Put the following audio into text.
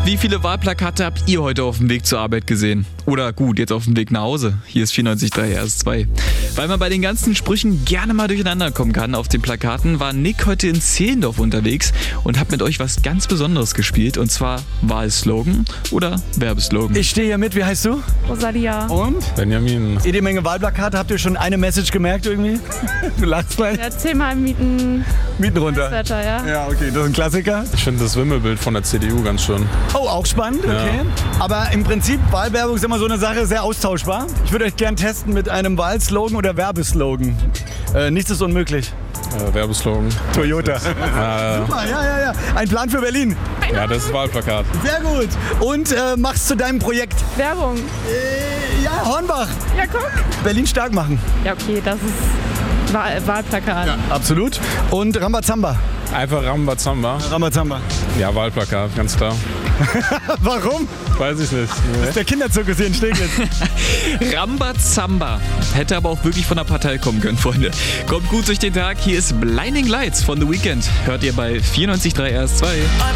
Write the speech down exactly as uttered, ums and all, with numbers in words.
Wie viele Wahlplakate habt ihr heute auf dem Weg zur Arbeit gesehen? Oder gut, jetzt auf dem Weg nach Hause. Hier ist vierundneunzig Komma drei R S zwei. Weil man bei den ganzen Sprüchen gerne mal durcheinander kommen kann auf den Plakaten, war Nick heute in Zehlendorf unterwegs und hat mit euch was ganz Besonderes gespielt. Und zwar Wahlslogan oder Werbeslogan. Ich stehe hier mit, wie heißt du? Rosalia. Und? Benjamin. Jede Menge Wahlplakate, habt ihr schon eine Message gemerkt irgendwie? Du lachst gleich. Ja, zehnmal Mieten. Mieten runter. Wetter, ja. Ja, okay, das ist ein Klassiker. Ich finde das Wimmelbild von der C D U ganz schön. Oh, auch spannend, okay. Ja. Aber im Prinzip, Wahlwerbung ist immer so eine Sache, sehr austauschbar. Ich würde euch gern testen mit einem Wahlslogan oder Werbeslogan. Äh, nichts ist unmöglich. Äh, Werbeslogan. Toyota. Äh, Super, ja, ja, ja. Ein Plan für Berlin. ja, das ist Wahlplakat. Sehr gut. Und äh, machst zu deinem Projekt. Werbung. Äh, ja, Hornbach. Ja, guck. Berlin stark machen. Ja, okay, das ist Wahl Wahlplakat. Absolut. Und Rambazamba. Einfach Rambazamba. Rambazamba. Ja, Wahlplakat, ganz klar. Warum? Weiß ich nicht. Das ist der Kinderzirkus hier in Steglitz. Rambazamba. Hätte aber auch wirklich von der Partei kommen können, Freunde. Kommt gut durch den Tag. Hier ist Blinding Lights von The Weeknd. Hört ihr bei vierundneunzig Komma drei R S zwei.